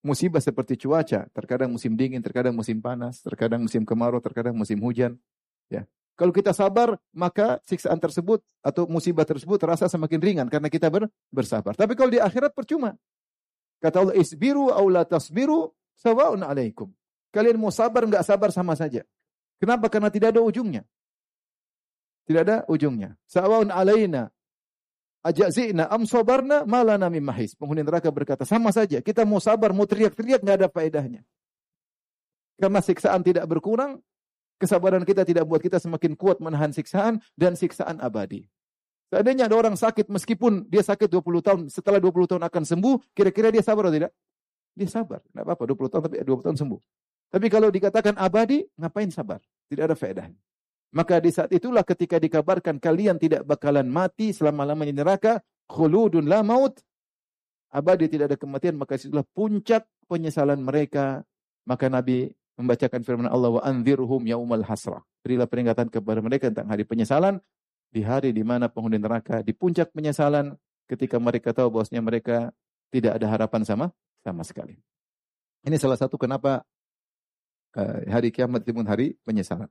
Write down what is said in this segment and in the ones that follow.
musibah seperti cuaca, terkadang musim dingin, terkadang musim panas, terkadang musim kemarau, terkadang musim hujan. Ya. Kalau kita sabar, maka siksaan tersebut atau musibah tersebut terasa semakin ringan karena kita bersabar. Tapi kalau di akhirat percuma. Kata Allah, isbiru aw la tasbiru sawa'un alaikum. Kalian mau sabar enggak sabar sama saja. Kenapa? Karena tidak ada ujungnya. Tidak ada ujungnya. Sawa'un alaina ajazina am sabarna malana mim mahis. Penghuni neraka berkata, sama saja. Kita mau sabar, mau teriak-teriak enggak ada faedahnya. Karena siksaan tidak berkurang, kesabaran kita tidak buat kita semakin kuat menahan siksaan dan siksaan abadi. Seandainya ada orang sakit meskipun dia sakit 20 tahun, setelah 20 tahun akan sembuh, kira-kira dia sabar atau tidak? Dia sabar. Tidak apa-apa 20 tahun tapi 20 tahun sembuh. Tapi kalau dikatakan abadi, ngapain sabar? Tidak ada faedahnya. Maka di saat itulah ketika dikabarkan kalian tidak bakalan mati selama-lamanya di neraka, khuludun la maut, abadi tidak ada kematian, maka itulah puncak penyesalan mereka. Maka Nabi membacakan firman Allah, wa anzirhum yaumal hasrah. Berilah peringatan kepada mereka tentang hari penyesalan, di hari di mana penghuni neraka di puncak penyesalan ketika mereka tahu bahwasanya mereka tidak ada harapan sama sekali. Ini salah satu kenapa hari kiamat disebut hari penyesalan.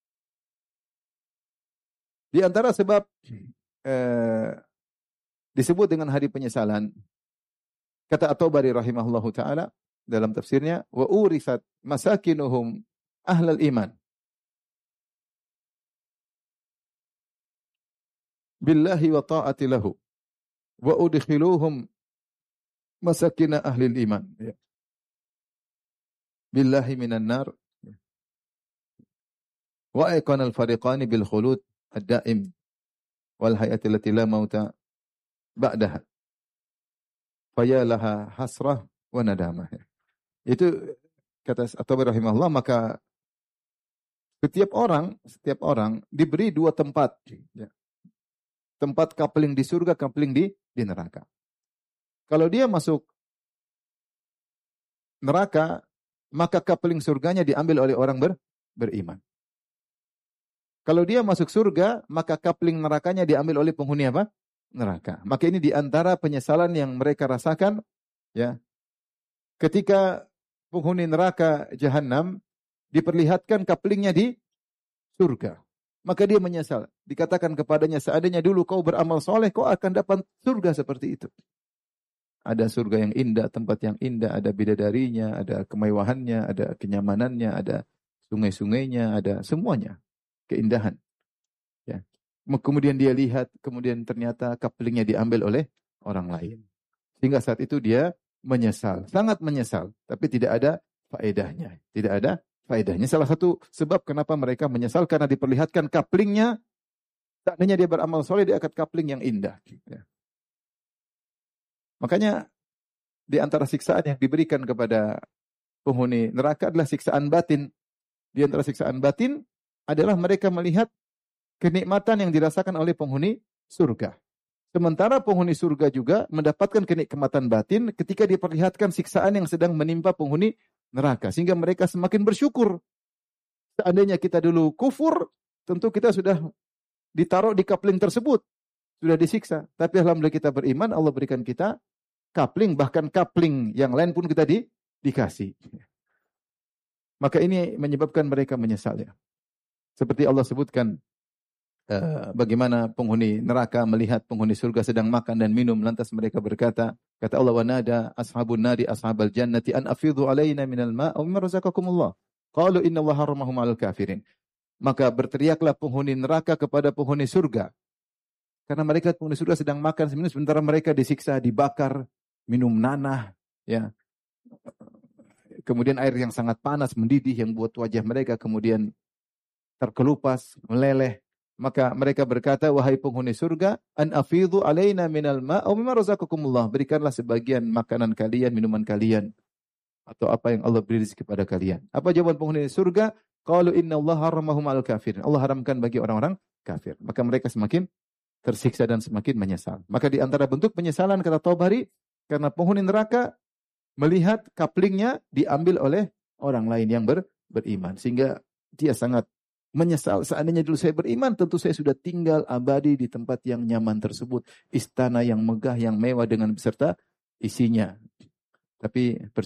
Di antara sebab disebut dengan hari penyesalan, kata At-Tabari rahimahullahu taala dalam tafsirnya, wa urisat masakinuhum ahlal iman billahi wa ta'ati lahu wa udkhiluhum masakina ahli iman, ya. Billahi minan nar wa ayqana al-fariqani bil khulud ad-daim wal hayati allati la mauta ba'daha fayalaha hasrah wa nadamah. Itu kata At-Tabari rahimahullah, maka setiap orang diberi dua tempat, ya. Tempat coupling di surga, coupling di neraka. Kalau dia masuk neraka, maka coupling surganya diambil oleh orang beriman. Kalau dia masuk surga, maka coupling nerakanya diambil oleh penghuni apa? Neraka. Maka ini di antara penyesalan yang mereka rasakan, ya. Ketika penghuni neraka Jahannam diperlihatkan couplingnya di surga, maka dia menyesal. Dikatakan kepadanya, seandainya dulu kau beramal soleh, kau akan dapat surga seperti itu. Ada surga yang indah, tempat yang indah, ada bidadarinya, ada kemewahannya, ada kenyamanannya, ada sungai-sungainya, ada semuanya. Keindahan. Ya. Kemudian dia lihat, kemudian ternyata couplingnya diambil oleh orang lain. Sehingga saat itu dia menyesal, sangat menyesal. Tapi tidak ada faedahnya. Tidak ada faedahnya. Salah satu sebab kenapa mereka menyesal karena diperlihatkan couplingnya. Seandainya dia beramal soleh, dia akan coupling yang indah. Ya. Makanya di antara siksaan yang diberikan kepada penghuni neraka adalah siksaan batin. Di antara siksaan batin adalah mereka melihat kenikmatan yang dirasakan oleh penghuni surga. Sementara penghuni surga juga mendapatkan kenikmatan batin ketika diperlihatkan siksaan yang sedang menimpa penghuni neraka. Sehingga mereka semakin bersyukur. Seandainya kita dulu kufur, tentu kita sudah ditaruh di coupling tersebut. Sudah disiksa. Tapi alhamdulillah kita beriman, Allah berikan kita coupling, bahkan coupling yang lain pun kita dikasih. Maka ini menyebabkan mereka menyesal, ya. Seperti Allah sebutkan, bagaimana penghuni neraka melihat penghuni surga sedang makan dan minum, lantas mereka berkata, kata Allah, wa nada ashabun nari ashabal jannati an afidhu alaina minal ma'a mimma razaqakumullah. Qalu innallaha harramahum 'alal kafirin. Maka berteriaklah penghuni neraka kepada penghuni surga. Karena mereka penghuni surga sedang makan minum, sementara mereka disiksa, dibakar, minum nanah, ya. Kemudian air yang sangat panas mendidih yang buat wajah mereka kemudian terkelupas, meleleh. Maka mereka berkata, wahai penghuni surga, an afidhu alaina minal ma'a mimma razaqakumullah. Berikanlah sebagian makanan kalian, minuman kalian, atau apa yang Allah beri rezeki kepada kalian. Apa jawaban penghuni surga? Qalu innallaha harramahum 'alal kafirin. Allah haramkan bagi orang-orang kafir. Maka mereka semakin tersiksa dan semakin menyesal. Maka di antara bentuk penyesalan, kata Tabari, karena penghuni neraka melihat couplingnya diambil oleh orang lain yang beriman. Sehingga dia sangat menyesal. Seandainya dulu saya beriman, tentu saya sudah tinggal abadi di tempat yang nyaman tersebut. Istana yang megah, yang mewah dengan beserta isinya. Tapi